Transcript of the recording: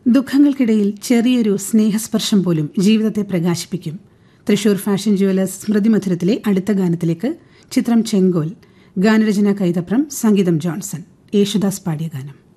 ദുഃഖങ്ങൾക്കിടയിൽ ചെറിയൊരു സ്നേഹസ്പർശം പോലും ജീവിതത്തെ പ്രകാശിപ്പിക്കും. തൃശൂർ ഫാഷൻ ജുവലേഴ്സ് സ്മൃതി മധുരത്തിലെ അടുത്ത ഗാനത്തിലേക്ക് ചിത്രം ചെങ്കോൽ. ഗാനരചന കൈതപ്രം, സംഗീതം ജോൺസൺ. യേശുദാസ് പാടിയ ഗാനം.